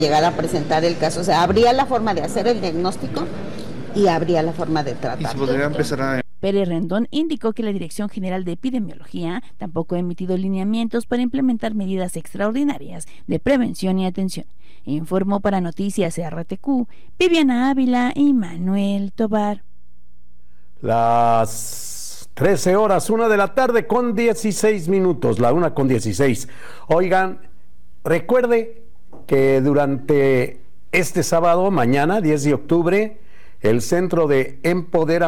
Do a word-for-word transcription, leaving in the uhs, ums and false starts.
llegar a presentar el caso, o sea, habría la forma de hacer el diagnóstico y habría la forma de tratar. Y se podría empezar a... Pérez Rendón indicó que la Dirección General de Epidemiología tampoco ha emitido lineamientos para implementar medidas extraordinarias de prevención y atención. Informó para Noticias R T Q, Viviana Ávila y Manuel Tobar. Las trece horas, una de la tarde con dieciséis minutos, la una con dieciséis. Oigan, recuerde que durante este sábado, mañana, diez de octubre, el Centro de Empoderamiento